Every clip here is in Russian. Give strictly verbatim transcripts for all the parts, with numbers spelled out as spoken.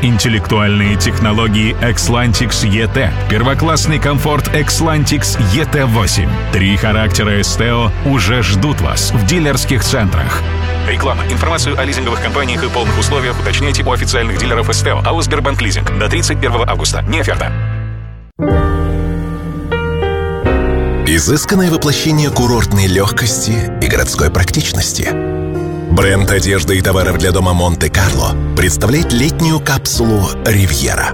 интеллектуальные технологии Xlantix и ти, первоклассный комфорт Xlantix и ти восемь. Три характера Esteo уже ждут вас в дилерских центрах. Реклама. Информацию о лизинговых компаниях и полных условиях уточняйте у официальных дилеров Esteo. АО «Сбербанк Лизинг». До тридцать первого августа. Не оферта. Изысканное воплощение курортной легкости и городской практичности. Бренд одежды и товаров для дома Монте-Карло представляет летнюю капсулу «Ривьера».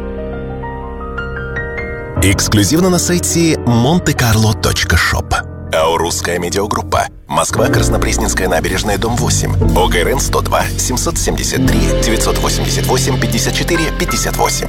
Эксклюзивно на сайте монте карло точка шоп. АО «Русская медиагруппа». Москва, Краснопресненская набережная, дом восемь. ОГРН сто два семьсот семьдесят три девятьсот восемьдесят восемь пятьдесят четыре пятьдесят восемь.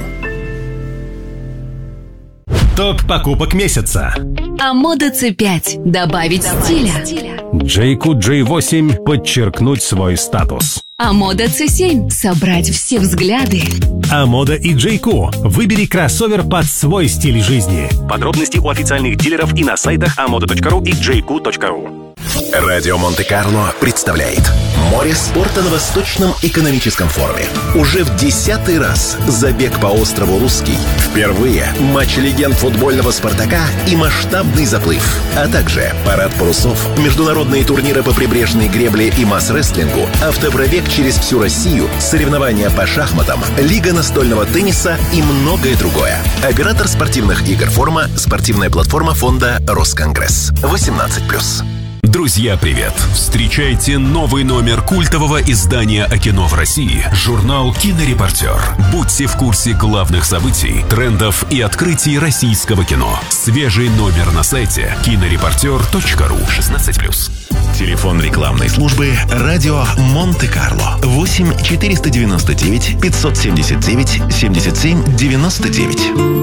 Топ покупок месяца. Амода си пять. Добавить стиля. Джейку джей восемь. Подчеркнуть свой статус. Амода си семь. Собрать все взгляды. Амода и Джейку. Выбери кроссовер под свой стиль жизни. Подробности у официальных дилеров и на сайтах амода точка ру и джейку точка ру. Радио Монте-Карло представляет «Море спорта» на Восточном экономическом форуме. Уже в десятый раз забег по острову Русский. Впервые матч легенд футбольного «Спартака» и масштабный заплыв. А также парад парусов, международные турниры по прибрежной гребле и масс-рестлингу, автопробег через всю Россию, соревнования по шахматам, лига настольного тенниса и многое другое. Оператор спортивных игр форума — спортивная платформа фонда «Росконгресс». восемнадцать плюс. Друзья, привет! Встречайте новый номер культового издания о кино в России, журнал «Кинорепортер». Будьте в курсе главных событий, трендов и открытий российского кино. Свежий номер на сайте кинорепортер точка ру. шестнадцать плюс. Телефон рекламной службы «Радио Монте-Карло» восемь четыреста девяносто девять пятьсот семьдесят девять семьдесят семь девяносто девять.